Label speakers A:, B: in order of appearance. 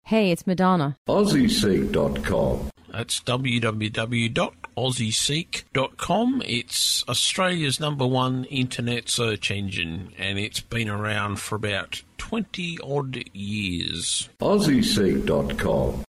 A: Hey, it's Madonna.
B: AussieSeek.com.
C: That's www.aussieseek.com. It's Australia's #1 internet search engine, and it's been around for about 20-odd years.
B: AussieSeek.com.